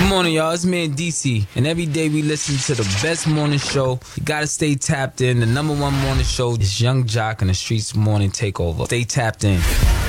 Good morning, y'all. It's me and DC, and every day we listen to the best morning show. You gotta stay tapped in. The #1 morning show is Young Jock and the Streets Morning Takeover. Stay tapped in.